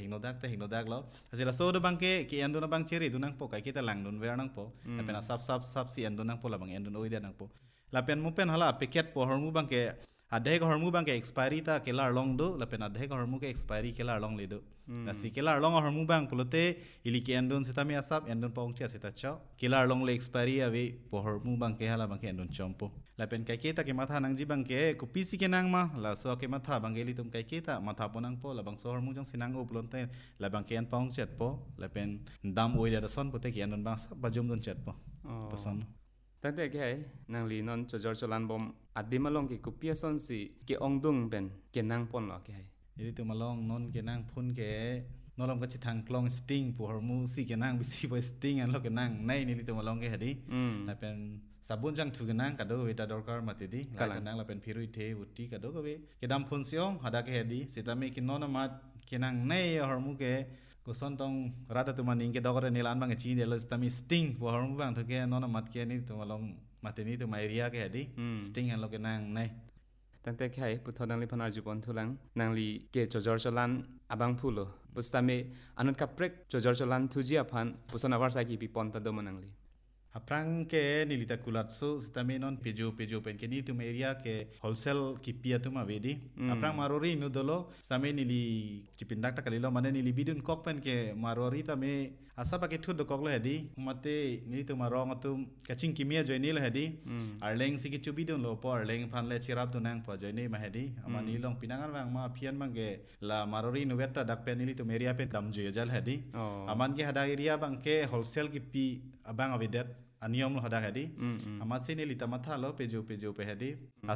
hingnodak lo asila so do bangke ki endo na bang ceri du nang po kai kita lang dun ver nang po lapen sap si endo nang po la bang endo oida nang po lapen mupen hala paket po hormu bangke adhe ko hormu bangke expiry ta kelar long do lapen adhe ko hormu ke expiry kelar long le do si kelar long hormu bang pulote ili ki endon sitami asap endon pong chia sita cho kelar long le expiry ave po hormu bangke hala bangke endon chompo lapen kai kita ke matha nang ji bangke ko pisi ke nang ma la so ke matha bangeli tum kai kita matha ponang po la bang so hormu jong sinang o pulonte la bangke en pong chet po lapen dam oida da son pote ki endon bang sa bajum don chet po pason Tante ke nang li non chojor cholan bom adimalong ki kupia son si ke ongdung ben ke nang pon lo ke ili tu malong non ke nang phun ke nolom ka chithang klong sting pu hormu si ke nang bisi bo sting an lo ke nang nai ni li tu malong ke hadi la pen sabun jang thu ke nang ka do weta dorkar matidi la ke nang la pen phirui the utti ka do ke ke dam phun siong hada ke hadi sitame ki non mat ke nang nei hormu ke kuson tong rata tu maning ke dokore nilan bang chi de los tami sting po hormu bang to ke non mat ke ni tu malong matini tu mairia ke hadi sting an lo ke nang nai Tante kai puto nang li panar jupon tulang nang li ke chojor cholan abang pulo pustame anut kaprek chojor cholan tuji apan puson awar sa ki pipon ta do manang li Aprang ke nilita kulatso sitame non pejo pen ke ni tu area ke wholesale ki pia tu ma vedi aprang marori nu dolo same nili chipindak ta kalilo mane nili bidun kok pen ke marori ta me asa pa ke thud do kok lo hedi mate ni tu marong tu kaching kimia joini lo hedi arleng si ki chubidun lo po arleng phan le chirap tu nang po joini ma hedi amani long pinangan wang ma phian mange la marori nu weta dak pen nili tu area pen dam jo jal hedi aman ke hada area bang ke wholesale ki pi abang avidet aniom lo hada hadi amat sini lita matha lo pejo pe hadi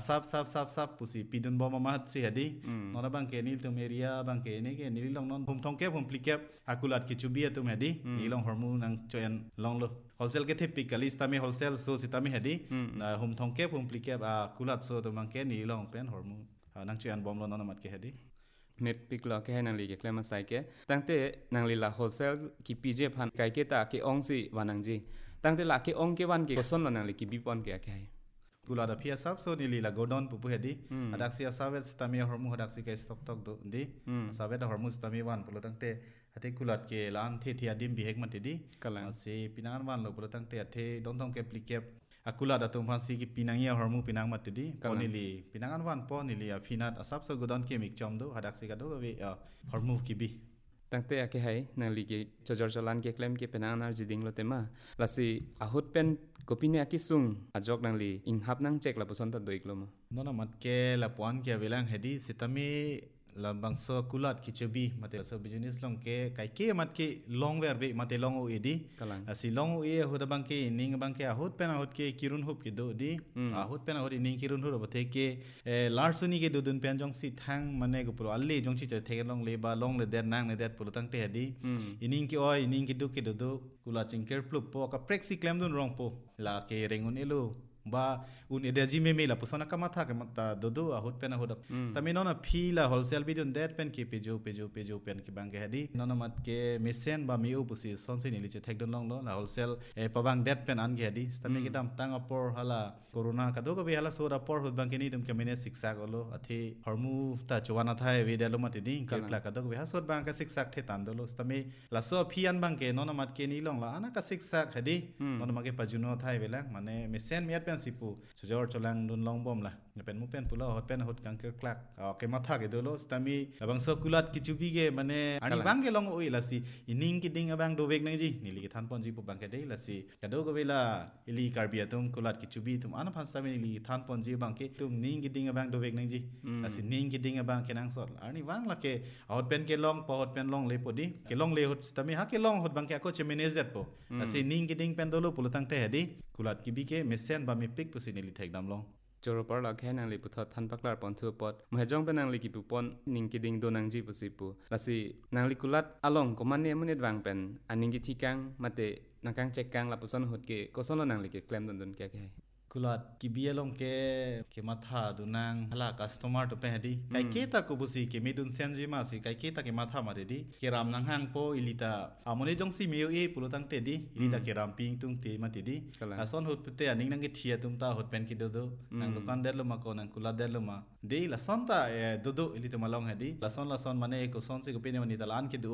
asap pusi pidun bom amat si hadi nona bang ke nil tum area bang ke ni ke nil long non hum thongke hum plikep akulat ki chubia tum hadi ni long hormu nang choyan long lo wholesale ke thepi kalis tami wholesale so sitami hadi na hum thongke hum plikep akulat so tum bang ke ni long pen hormu nang choyan bom lo nona mat ke hadi met piklo ke nang li ke klema sai ke tangte nang li la wholesale ki pije phan kai ke ta ke ong si wanang ji tangte la ke ong ke wan ke son lo nang li ki bipon ke ke kula da pia sap so ni li la godon pupu hedi adak sia savet stami hormu hadak si ke stok tok do di savet da hormu stami wan pulo tangte ate kulat ke lan the thia dim bihek matidi se pinangan wan lo pulo tangte ate don tong ke plikep akula da tum phansi ki pinangia hormu pinang matidi ponili pinangan wan ponili finat asap so godon ke mik chom do hadak si ka do we hormu ki bi tangte ake hai nang li ke chojor cholan ke claim ke penanar jiding lo tema lasi ahut pen kopine akisung ajok nang li ing hap nang check la poson ta doik lo mo nona mat ke la puan ke velang hedi sitami la bangso kulat ki chobi mate so business long ke kai ke mat ke long ver be mate long o edi asi long o e hoda bang ke ning bang ke ahut pen ahut ke kirun hup ki do di ahut pen ahut ning kirun hu ro the ke larsuni ke dudun pen jong si thang mane go pro alle jong chi the long le ba long le der nang le der pro tang te hedi ining ki oi ining ki du ke do kula chingker plup po ka prexi claim dun rong po la ke rengun elo ba un energy me la pusona kama tha ke mata dodo ahut pen ahut sami nona phi la wholesale bidun that pen ke pejo pen ki bang ke hadi nona mat ke mesen ba mi upusi sonse ni liche thek don long lo la wholesale pabang that pen an ke hadi sami ke dam tang apor hala corona ka do ko be hala so rapor hut bang ke ni dum ke mene siksa golo athi hormu ta chwana thai we delo mat di ke pla ka do ko be ha so bang ka siksa the tan dolo sami la so phi an bang ke nona mat ke ni long la ana ka siksa hadi nona ma ke pajuno thai velang mane mesen miat sipu chojor cholang dun long bom la pen mu pen pulo hot pen hot kanker klak ke matha ke dolo stami abang so kulat kichubi ge mane ani bang ge long oi lasi ining ki ding abang do vek nai ji nili ke than pon ji pu bang ke dei lasi kado go vela ili karbia tum kulat kichubi tum ana phan stami ili than pon ji bang ke tum ning ki ding abang do vek nai ji lasi ning ki ding abang ke nang sot ani bang la ke hot pen ke long po hot pen long le podi ke long le hot stami ha ke long hot bang ke ko che manager po lasi ning ki ding pen dolo pulo tang te hedi kulat ki bi ke mesen ba mi pik pusi nili thek dam long joro par la khe nang li puthot than paklar pon thu pot mhejong penang li ki pu pon ning ki ding do nang ji pusi pu lasi nang li kulat along ko man ne munet wang pen aning ki thikang mate nakang check kang la puson hot ke koson la nang li ke claim don ke ke kulat kibia long ke matha dunang hala customer to pehdi kai ke ta ko busi ke midun senji ma si kai ke ta ke matha ma de di ke ram nang hang po ilita amone jong si meo e pulo tang te di ilita ke ram ping tung te ma te di ason hot pute aning nang ke thia tum ta hot pen ki do nang dukan der lo ma ko nang kula der lo ma de la son ta do ilita malong hedi la son mane ko son se ko pe ne mani ta lan ke